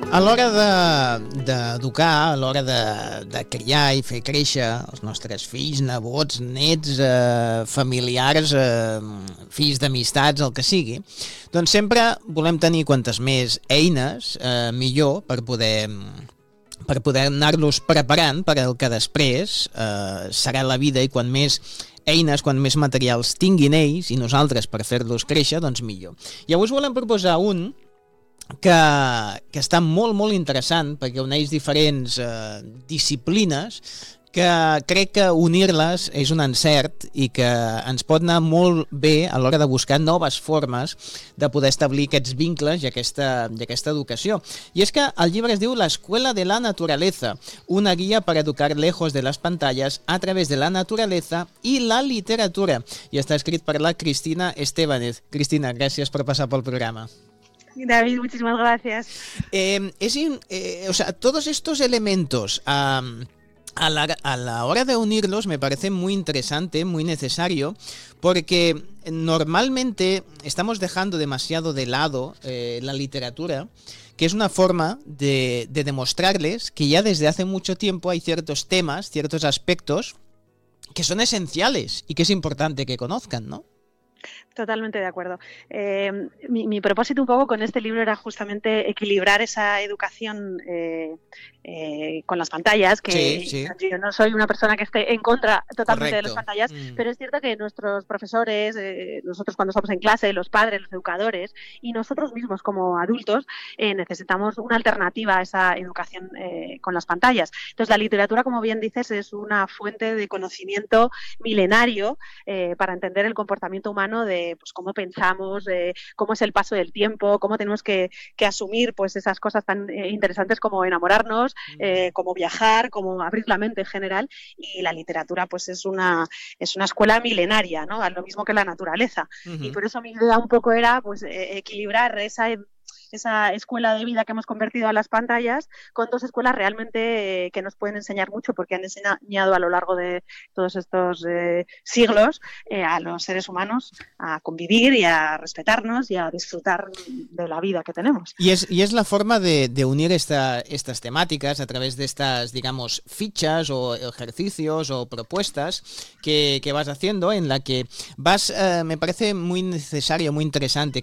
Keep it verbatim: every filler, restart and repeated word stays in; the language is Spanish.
A l'hora de- d'educar, a l'hora de, de criar i fer créixer els nostres fills, nebots, nets, eh, familiars, eh, fills d'amistats, el que sigui, doncs sempre volem tenir quantes més eines, eh, millor, per poder per poder anar-los preparant per al que després eh, serà la vida, i quan més eines, quan més materials tinguin ells i nosaltres per fer-los créixer, doncs millor. I avui us volem proposar un que, que està molt, molt interessant, perquè uneix diferents eh, disciplines que crec que unir-les és un encert i que ens pot anar molt bé a l'hora de buscar noves formes de poder establir aquests vincles i aquesta, i aquesta educació. I és que el llibre es diu La Escuela de la Naturaleza, una guía para educar lejos de las pantallas a través de la naturaleza y la literatura. I està escrit per la Cristina Estébanez. Cristina, gràcies per passar pel programa. David, muchísimas gracias. Eh, es, eh, o sea, todos estos elementos um, a, la, a la hora de unirlos me parece muy interesante, muy necesario, porque normalmente estamos dejando demasiado de lado eh, la literatura, que es una forma de, de demostrarles que ya desde hace mucho tiempo hay ciertos temas, ciertos aspectos que son esenciales y que es importante que conozcan, ¿no? Totalmente de acuerdo. Eh, mi, mi propósito un poco con este libro era justamente equilibrar esa educación eh, eh, con las pantallas, que sí, sí. yo no soy una persona que esté en contra totalmente Correcto. de las pantallas, mm. pero es cierto que nuestros profesores, eh, nosotros cuando estamos en clase, los padres, los educadores y nosotros mismos como adultos eh, necesitamos una alternativa a esa educación eh, con las pantallas. Entonces la literatura, como bien dices, es una fuente de conocimiento milenario eh, para entender el comportamiento humano de pues cómo pensamos, de cómo es el paso del tiempo, cómo tenemos que, que asumir pues esas cosas tan eh, interesantes como enamorarnos, eh, como viajar, como abrir la mente en general, y la literatura pues es una es una escuela milenaria, ¿no? Lo mismo que la naturaleza. Uh-huh. Y por eso mi idea un poco era pues eh, equilibrar esa esa escuela de vida que hemos convertido a las pantallas con dos escuelas realmente eh, que nos pueden enseñar mucho, porque han enseñado a lo largo de todos estos eh, siglos eh, a los seres humanos a convivir y a respetarnos y a disfrutar de la vida que tenemos. Y es, y es la forma de, de unir esta, estas temáticas a través de estas, digamos, fichas o ejercicios o propuestas que, que vas haciendo, en la que vas, eh, me parece muy necesario, muy interesante